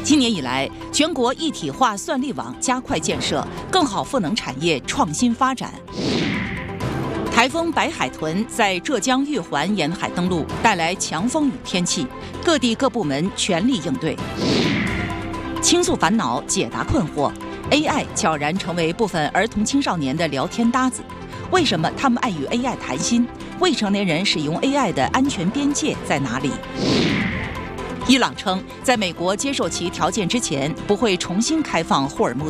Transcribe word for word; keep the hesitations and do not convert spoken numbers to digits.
今年以来，全国一体化算力网加快建设，更好赋能产业创新发展。台风白海豚在浙江玉环沿海登陆，带来强风雨天气，各地各部门全力应对。倾诉烦恼，解答困惑 ，A I 悄然成为部分儿童青少年的聊天搭子。为什么他们爱与 A I 谈心？未成年人使用 A I 的安全边界在哪里？伊朗称，在美国接受其条件之前，不会重新开放霍尔木